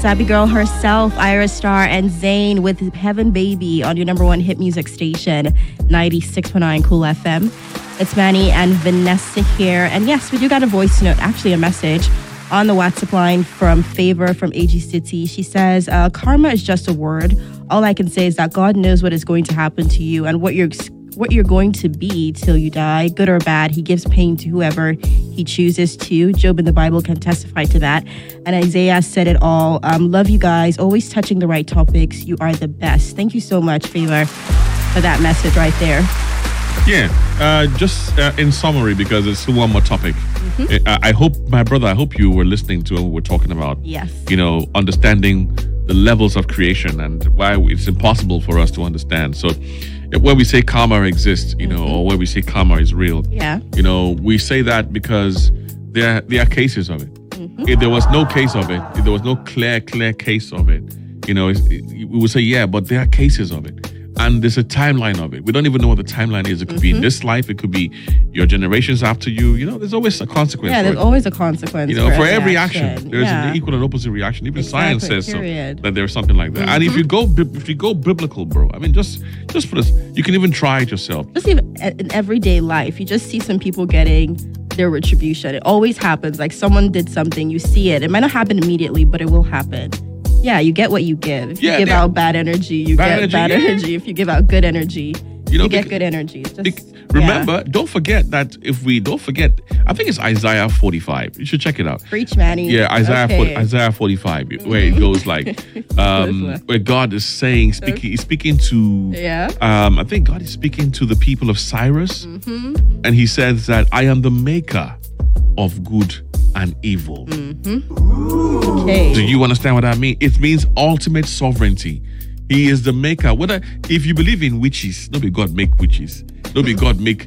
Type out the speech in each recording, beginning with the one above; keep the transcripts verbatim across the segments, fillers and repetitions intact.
Sappy Girl herself, Iris Star, and Zayn with Heaven Baby on your number one hit music station, ninety-six point nine Cool F M. It's Manny and Vanessa here. And yes, we do got a voice note, actually a message on the WhatsApp line from Favor from A G City. She says, uh, karma is just a word. All I can say is that God knows what is going to happen to you and what you're what you're going to be till you die, good or bad. He gives pain to whoever he chooses to. Job in the Bible can testify to that. And Isaiah said it all. Um, love you guys. Always touching the right topics. You are the best. Thank you so much, Favor, for that message right there. Yeah, uh, just uh, in summary, because it's one more topic. Mm-hmm. I, I hope, my brother, I hope you were listening to what we're talking about. Yes. You know, understanding the levels of creation and why it's impossible for us to understand. So where we say karma exists, you know, mm-hmm. or where we say karma is real, yeah, you know, we say that because there, there are cases of it. Mm-hmm. If there was no case of it, if there was no clear, clear case of it, you know, it, we would say, yeah, but there are cases of it. And there's a timeline of it. We don't even know what the timeline is. It could mm-hmm. be in this life. It could be your generations after you. You know, there's always a consequence. Yeah, there's it. always a consequence. You know, for, for every action, action, there's yeah. an equal and opposite reaction. Even exactly, science says period. so, that there's something like that. Mm-hmm. And if you go, if you go biblical, bro, I mean, just, just for this, you can even try it yourself. Just even in everyday life, you just see some people getting their retribution. It always happens. Like someone did something, you see it. It might not happen immediately, but it will happen. Yeah, you get what you give. If you yeah, give out bad energy, you bad get energy, bad yeah. energy. If you give out good energy, you, know, you get good energy. Just, it, remember, yeah. don't forget that if we don't forget, I think it's Isaiah forty-five. You should check it out. Preach, Manny. Yeah, Isaiah okay. forty, Isaiah forty-five, mm-hmm. where it goes like, um, where God is saying, speaking, he's speaking to, yeah. um, I think God is speaking to the people of Cyrus, mm-hmm. and he says that I am the maker of good and evil. Mm-hmm. Okay. Do you understand what that means? It means ultimate sovereignty. He is the maker. Whether if you believe in witches, no be God make witches. No be God make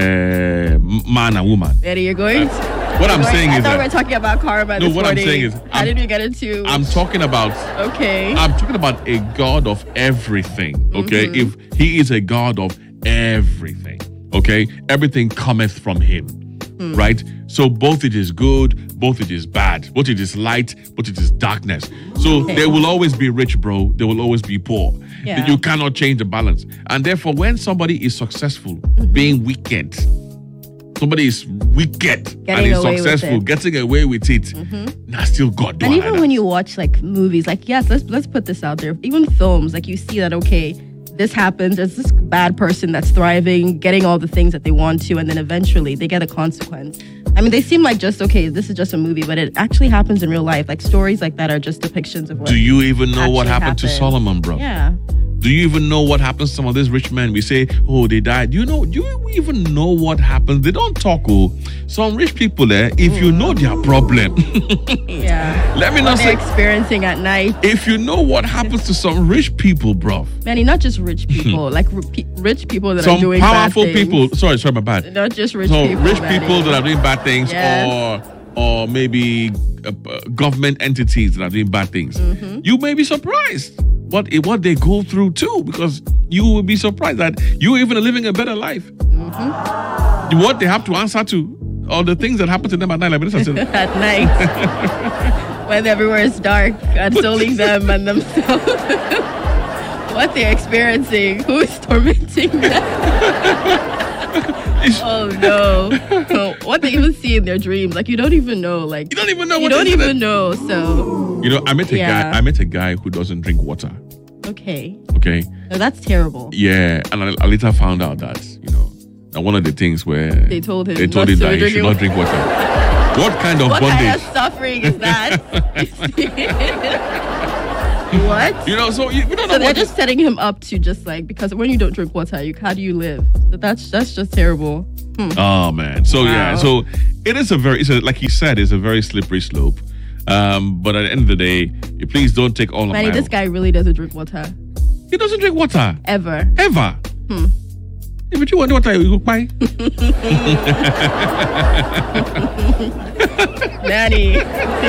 uh, man and woman. Eddie, you're going. Uh, what I'm going, saying I is thought that we were talking about karma. no. This What morning. I'm saying is, how I'm, did we get into? I'm talking about. Okay. I'm talking about a God of everything. Okay, mm-hmm. if He is a God of everything. Okay, everything cometh from Him. Mm. Right? So both it is good, both it is bad, both it is light, both it is darkness. So okay. There will always be rich, bro. There will always be poor. Yeah. You cannot change the balance. And therefore, when somebody is successful, mm-hmm. being wicked, somebody is wicked getting and is away successful, getting away with it, mm-hmm. now still God. And even when you watch like movies, like yes, let's let's put this out there. Even films, like you see that okay, this happens. There's this bad person that's thriving, getting all the things that they want to, and then eventually they get a consequence. I mean, they seem like just, okay, this is just a movie, but it actually happens in real life. Like, stories like that are just depictions of what Do you even know what happened happened. to Solomon, bro? Yeah. Do you even know what happens to some of these rich men? We say, oh, they died. Do you know, do you even know what happens? They don't talk, oh. Some rich people there, if Ooh. you know their problem. yeah. Let me what not say. experiencing at night. If you know what happens to some rich people, bro. Manny, not just rich people, like rich people that some are doing powerful bad things. people. Sorry, sorry, my bad. Not just rich so people. rich people that are doing bad things yes. or or maybe uh, government entities that are doing bad things. Mm-hmm. You may be surprised what what they go through too, because you will be surprised that you even are living a better life. Mm-hmm. What they have to answer to, all the things that happen to them at night. Like at night, when everywhere is dark, and it's only them and themselves. What they're experiencing, who is tormenting them. Oh no! What they even see in their dreams, like you don't even know. Like you don't even know. You what don't even it. know. So you know, I met a yeah. guy. I met a guy who doesn't drink water. Okay. Okay. No, that's terrible. Yeah, and I, I later found out that you know, that one of the things where they told him they told him that he should not drink water. What kind of what bondage? What kind of suffering is that? What? You know, so you, we don't know. So they're what just setting him up to just like, because when you don't drink water, you how do you live? So that's that's just terrible. Hmm. Oh man. So wow. yeah. So it is a very, it's a, like he said, it's a very slippery slope. Um, but at the end of the day, you please don't take all Manny, of my. this guy really doesn't drink water. He doesn't drink water ever. Ever. Hmm. Yeah, but you want water? You go buy. Manny.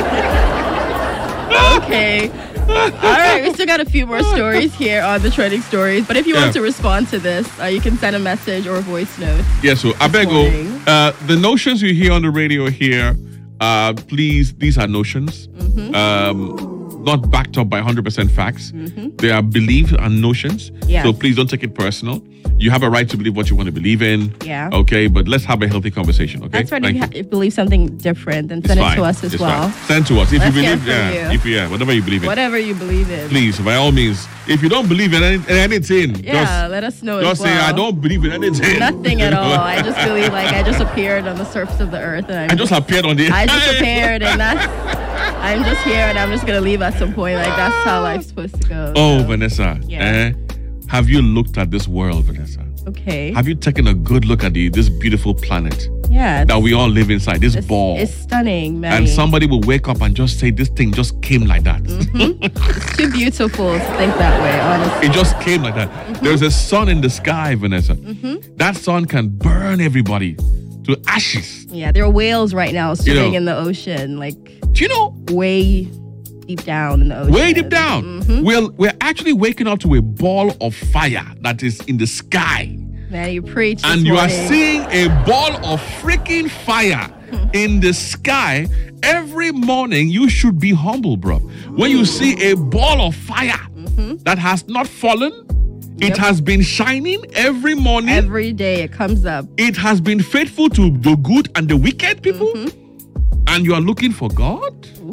Okay. All right, we still got a few more stories here on the trending stories. But if you yeah. want to respond to this, uh, you can send a message or a voice note. Yeah, so I beg you, uh, the notions you hear on the radio here, uh, please, these are notions. Mm-hmm. Um, not backed up by one hundred percent facts. Mm-hmm. They are beliefs and notions. Yes. So please don't take it personal. You have a right to believe what you want to believe in. Yeah. Okay, but let's have a healthy conversation. Okay. That's right. If Thank you, you. ha- if believe something different, then It's send it fine. to us as It's well. fine. Send to us if Let's you hear believe. from Yeah. you. If yeah, whatever you believe in. Whatever you believe in. Please, by all means, if you don't believe in any, in anything, Yeah, just, let us know just as well. say I don't believe in anything. Nothing at all. I just believe like I just appeared on the surface of the earth and I'm I just appeared on the. I just appeared and that's I'm just here and I'm just gonna leave at some point. Like that's how life's supposed to go. Oh, so. Vanessa. Yeah. Eh? Have you looked at this world, Vanessa? Okay. Have you taken a good look at the, this beautiful planet Yeah. that we all live inside? This it's, ball. It's stunning, man. And somebody will wake up and just say, this thing just came like that. It's too beautiful to think that way, honestly. It just came like that. Mm-hmm. There's a sun in the sky, Vanessa. Mm-hmm. That sun can burn everybody to ashes. Yeah, there are whales right now swimming know. in the ocean, like Do you know? way deep down in the ocean. Way deep down. Mm-hmm. We're, we're actually waking up to a ball of fire that is in the sky. Man, you preach. And this you are morning. seeing a ball of freaking fire in the sky. Every morning, you should be humble, bro. When you see a ball of fire Mm-hmm. that has not fallen, it Yep. has been shining every morning. Every day it comes up. It has been faithful to the good and the wicked people. Mm-hmm. And you are looking for God?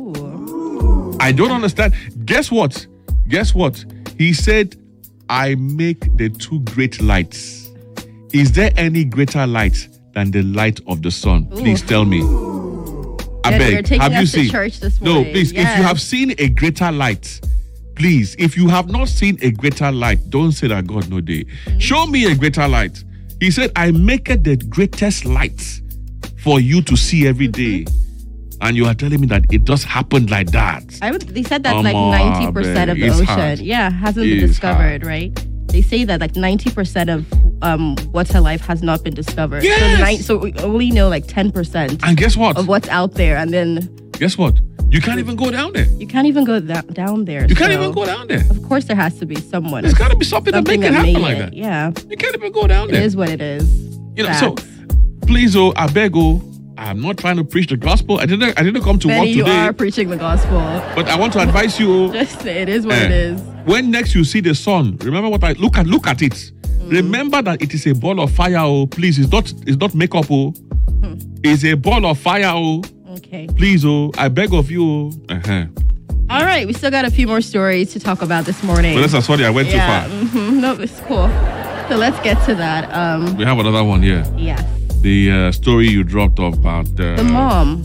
Ooh. I don't understand. Guess what? Guess what? He said, I make the two great lights. Is there any greater light than the light of the sun? Please Ooh. tell me. I Yeah, beg. you're taking Have you us to seen? church this No, morning. please. If Yes. you have seen a greater light, please. If you have not seen a greater light, don't say that God no day. Mm-hmm. Show me a greater light. He said, I make it the greatest light for you to see every day. And you are telling me that it just happened like that. I would, they said that Come like on, ninety percent of babe. the It's ocean, hard. yeah, hasn't It's been discovered, hard. right? They say that like ninety percent of um what's her life has not been discovered. Yes! So, nine, so we only know like ten percent And guess what? of what's out there, and then Guess what? You can't even go down there. you can't even go da- down there. You can't so even go down there. Of course, there has to be someone. There's got to be something, something to make it that happen made like it. that. Yeah, You can't even go down it there. is what it is. You know, Facts. so please, oh, I beg, oh, I'm not trying to preach the gospel. I didn't. I didn't come to Benny, work you today, are preaching the gospel. but I want to advise you. Oh, Just say it is what eh, it is. When next you see the sun, remember what I look at. Look at it. Mm. Remember that it is a ball of fire. Oh, please, it's not. It's not makeup. Oh, Hmm. it's a ball of fire. Oh, Okay. please, oh, I beg of you. Oh. Uh-huh. All right, we still got a few more stories to talk about this morning. Vanessa, sorry, I went yeah. too far. Mm-hmm. No, it's cool. So let's get to that. Um, We have another one here. yes. The uh, story you dropped about uh, The mom.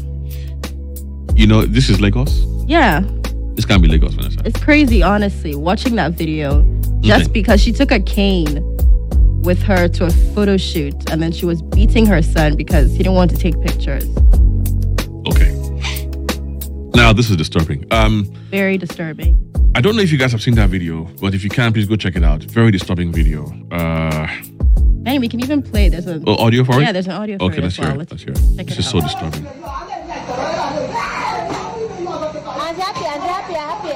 You know, this is Lagos. Yeah. This can't be Lagos, Vanessa. It's crazy, honestly, watching that video. Just Okay. because she took a cane with her to a photo shoot and then she was beating her son because he didn't want to take pictures. Okay. Now this is disturbing. Um, Very disturbing. I don't know if you guys have seen that video, but if you can, please go check it out. Very disturbing video. Uh, And we can even play. There's a oh, audio for it? yeah. There's an audio for Okay, it let's as well. hear it. Let's hear it. check This it is so out. disturbing. I'm happy, I'm happy, I'm happy.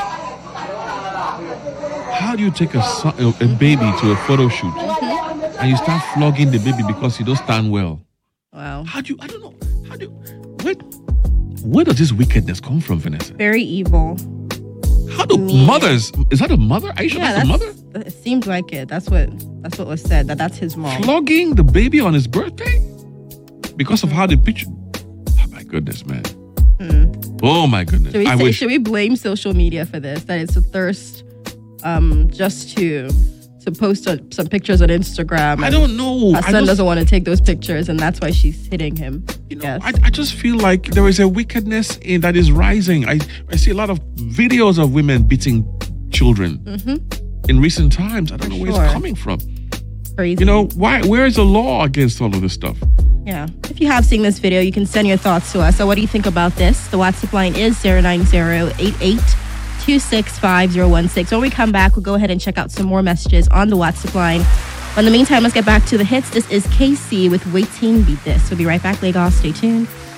How do you take a son, a, a baby to a photo shoot and you start flogging the baby because he don't stand well? Wow. How do you? I don't know. How do? You, where? Where does this wickedness come from, Vanessa? Very evil. How do Me. mothers? Is that a mother? Are you sure Yeah, that's a mother? It seems like it. That's what that's what was said. That that's his mom. Flogging the baby on his birthday because of how the picture. Oh my goodness, man. Oh my goodness. Should we I say, wish. should we blame social media for this? That it's a thirst, um, just to to post a, some pictures on Instagram. I and don't know. Her I son just- doesn't want to take those pictures, and that's why she's hitting him. You know, yes. I, I just feel like there is a wickedness in that is rising. I, I see a lot of videos of women beating children in recent times. I don't know where sure. it's coming from. Crazy. You know, why? Where is the law against all of this stuff? Yeah. If you have seen this video, you can send your thoughts to us. So what do you think about this? The WhatsApp line is zero nine zero eight eight two six five zero one six. When we come back, we'll go ahead and check out some more messages on the WhatsApp line. But in the meantime, let's get back to the hits. This is K C with Waiting Beat This. We'll be right back, Lagos. Stay tuned.